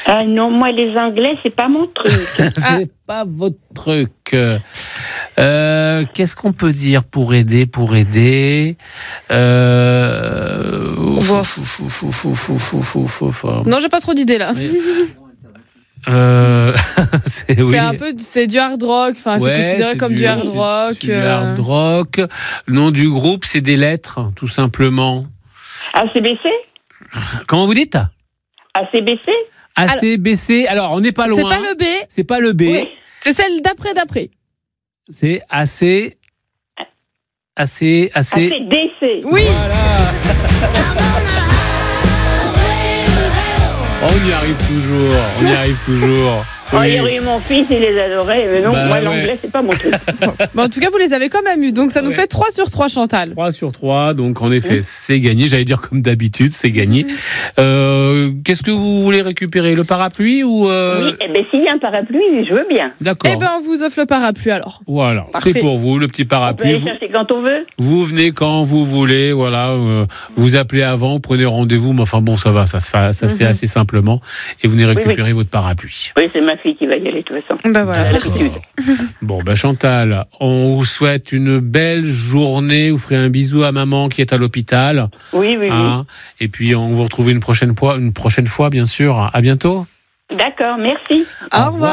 Ah non, moi les anglais, c'est pas mon truc. C'est pas votre truc. Qu'est-ce qu'on peut dire pour aider Non, j'ai pas trop d'idées là. C'est du hard rock, enfin c'est considéré comme du hard rock. C'est du hard rock. Le nom du groupe, c'est des lettres, tout simplement. ACBC? Comment vous dites? ACBC? ACBC. Alors, on n'est pas loin. C'est pas le B. C'est pas le B. Oui. C'est celle d'après. C'est AC. ACDC. Oui. Voilà. On y arrive toujours. Oh, Oui. il y aurait eu mon fils, il les adorait, mais non, Bah, moi ouais. l'anglais, c'est pas mon truc. Bon, en tout cas, vous les avez quand même eu, donc ça nous fait 3 sur 3, Chantal. 3 sur 3, donc en effet, c'est gagné. J'allais dire comme d'habitude, c'est gagné. Qu'est-ce que vous voulez récupérer? Le parapluie ou Oui, s'il y a un parapluie, je veux bien. D'accord. Eh ben, on vous offre le parapluie alors. Voilà, Parfait. c'est pour vous, le petit On peut parapluie. aller chercher quand on veut. Vous venez quand vous voulez, voilà. Vous appelez avant, prenez rendez-vous, mais enfin bon, ça va, ça se fait assez simplement. Et vous venez récupérer votre parapluie. Oui, c'est ma fille qui va y aller de toute façon. Ben voilà, Elle a parfait. l'habitude. Bon, Chantal, on vous souhaite une belle journée. Vous ferez un bisou à maman qui est à l'hôpital. Oui. Et puis, on vous retrouve une prochaine fois, bien sûr. À bientôt. D'accord, merci. Au revoir.